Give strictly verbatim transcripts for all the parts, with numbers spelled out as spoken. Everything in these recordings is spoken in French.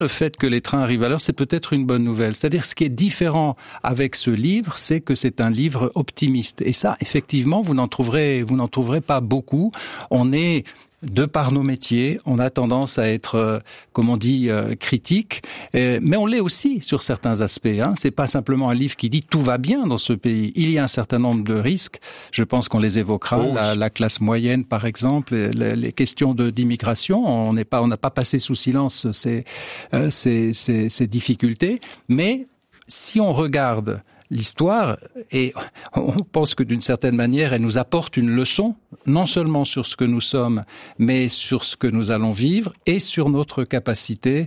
Le fait que les trains arrivent à l'heure, c'est peut-être une bonne nouvelle. C'est-à-dire, ce qui est différent avec ce livre, c'est que c'est un livre optimiste. Et ça, effectivement, vous n'en trouverez, vous n'en trouverez pas beaucoup. On est, de par nos métiers, on a tendance à être, euh, comme on dit, euh, critique, euh, mais on l'est aussi sur certains aspects. Hein. C'est pas simplement un livre qui dit tout va bien dans ce pays. Il y a un certain nombre de risques. Je pense qu'on les évoquera. Oh, la, la classe moyenne, par exemple, les, les questions de d'immigration. On n'est pas, on n'a pas passé sous silence ces, euh, ces, ces, ces difficultés. Mais si on regarde l'histoire, et on pense que d'une certaine manière, elle nous apporte une leçon, non seulement sur ce que nous sommes, mais sur ce que nous allons vivre et sur notre capacité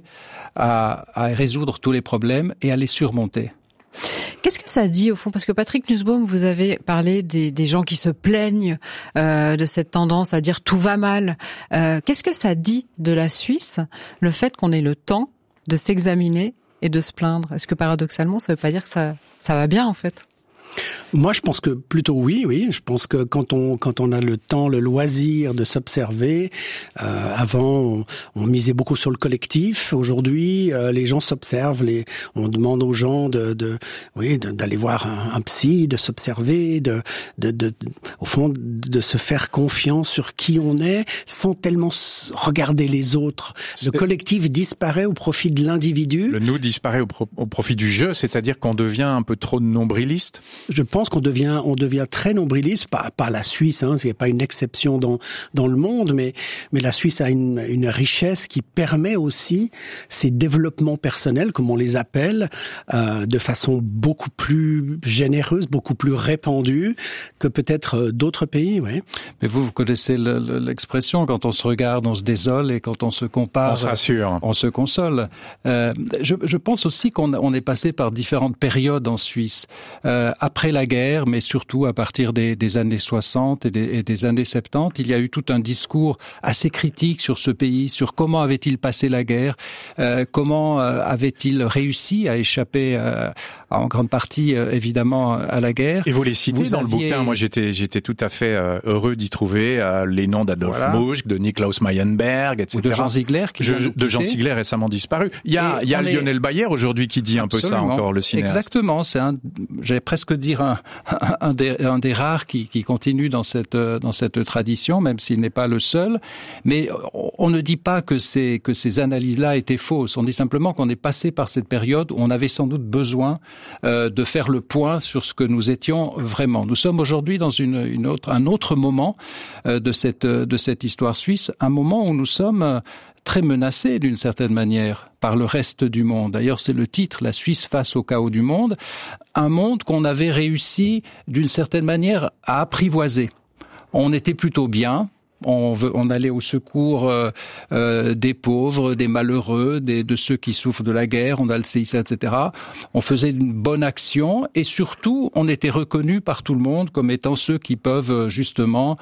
à, à résoudre tous les problèmes et à les surmonter. Qu'est-ce que ça dit au fond? Parce que Patrick Nussbaum, vous avez parlé des, des gens qui se plaignent euh, de cette tendance à dire tout va mal. Euh, qu'est-ce que ça dit de la Suisse, le fait qu'on ait le temps de s'examiner et de se plaindre? Est-ce que paradoxalement, ça veut pas dire que ça, ça va bien en fait? Moi, je pense que plutôt oui, oui. Je pense que quand on quand on a le temps, le loisir de s'observer, euh, avant on, on misait beaucoup sur le collectif. Aujourd'hui, euh, les gens s'observent. Les, on demande aux gens de, de oui, de, d'aller voir un, un psy, de s'observer, de, de, de, de, au fond, de se faire confiance sur qui on est, sans tellement regarder les autres. Le collectif disparaît au profit de l'individu. Le nous disparaît au, pro, au profit du jeu, c'est-à-dire qu'on devient un peu trop nombriliste. Je pense qu'on devient, on devient très nombriliste, pas, pas la Suisse, hein, c'est pas une exception dans dans le monde, mais mais la Suisse a une, une richesse qui permet aussi ces développements personnels, comme on les appelle, euh, de façon beaucoup plus généreuse, beaucoup plus répandue que peut-être d'autres pays, oui. Mais vous, vous connaissez le, le, l'expression, quand on se regarde, on se désole, et quand on se compare, on se rassure, on se console. Euh, je, je pense aussi qu'on on est passé par différentes périodes en Suisse. Euh, Après la guerre, mais surtout à partir des, des années soixante et des, et des années soixante-dix, il y a eu tout un discours assez critique sur ce pays, sur comment avait-il passé la guerre, euh, comment euh, avait-il réussi à échapper euh, en grande partie, euh, évidemment, à la guerre. Et vous les citez vous dans aviez... le bouquin. Moi, j'étais, j'étais tout à fait euh, heureux d'y trouver euh, les noms d'Adolf voilà. Mauchk, de Niklaus Mayenberg, et cetera. Ou de Jean Ziegler, qui Je, de Jean Ziegler récemment disparu. Il y a, il y a Lionel est... Bayer aujourd'hui qui dit Absolument. un peu ça encore, le cinéaste. Exactement. C'est un, j'allais presque dire un, un, des, un des rares qui, qui continue dans cette, dans cette tradition, même s'il n'est pas le seul. Mais on ne dit pas que ces, que ces analyses-là étaient fausses. On dit simplement qu'on est passé par cette période où on avait sans doute besoin euh, de faire le point sur ce que nous étions vraiment. Nous sommes aujourd'hui dans une, une autre, un autre moment euh, de cette, de cette histoire suisse, un moment où nous sommes très menacés d'une certaine manière par le reste du monde. D'ailleurs, c'est le titre, La Suisse face au chaos du monde, un monde qu'on avait réussi d'une certaine manière à apprivoiser. On était plutôt bien. On, veut, on allait au secours euh, euh, des pauvres, des malheureux, des, de ceux qui souffrent de la guerre. On a le C I C, et cetera. On faisait une bonne action et surtout, on était reconnus par tout le monde comme étant ceux qui peuvent justement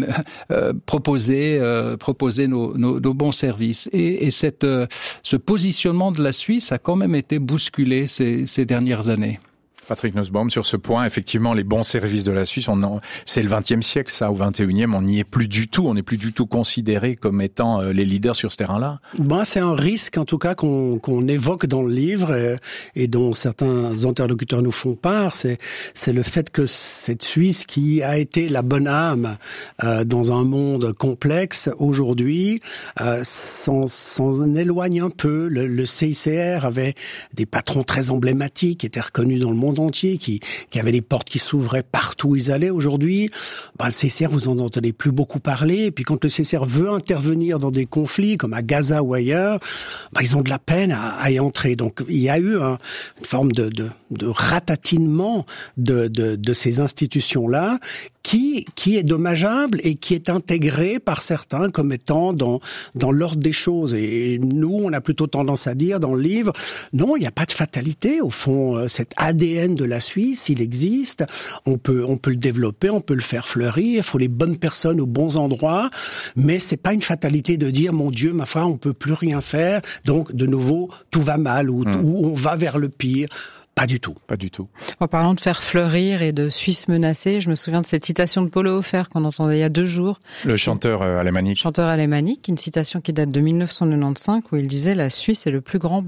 euh, proposer, euh, proposer nos, nos, nos bons services. Et, et cette, euh, ce positionnement de la Suisse a quand même été bousculé ces, ces dernières années. Patrick Nussbaum, sur ce point, effectivement, les bons services de la Suisse, on en, c'est le vingtième siècle, ça, au vingt et unième, on n'y est plus du tout, on n'est plus du tout considéré comme étant euh, les leaders sur ce terrain-là. Ben, c'est un risque, en tout cas, qu'on, qu'on évoque dans le livre et, et dont certains interlocuteurs nous font part, c'est, c'est le fait que cette Suisse qui a été la bonne âme euh, dans un monde complexe, aujourd'hui, euh, s'en, s'en éloigne un peu. Le, le C I C R avait des patrons très emblématiques, étaient reconnus dans le monde entier, qui, qui avaient des portes qui s'ouvraient partout où ils allaient. Aujourd'hui, bah, le C I C R, vous en entendez plus beaucoup parler. Et puis quand le C I C R veut intervenir dans des conflits, comme à Gaza ou ailleurs, bah, ils ont de la peine à, à y entrer. Donc il y a eu un, une forme de, de, de ratatinement de, de, de ces institutions-là, qui, qui est dommageable et qui est intégré par certains comme étant dans, dans l'ordre des choses. Et nous, on a plutôt tendance à dire dans le livre, non, il n'y a pas de fatalité. Au fond, cet A D N de la Suisse, il existe. On peut, on peut le développer, on peut le faire fleurir. Il faut les bonnes personnes aux bons endroits. Mais c'est pas une fatalité de dire, mon Dieu, ma foi, on peut plus rien faire. Donc, de nouveau, tout va mal ou, mmh. ou on va vers le pire. Pas du tout. Pas du tout. En parlant de faire fleurir et de Suisse menacée, je me souviens de cette citation de Paulo Hofer qu'on entendait il y a deux jours. Le chanteur euh, alémanique. Chanteur alémanique, une citation qui date de mille neuf cent quatre-vingt-quinze où il disait « La Suisse est le plus grand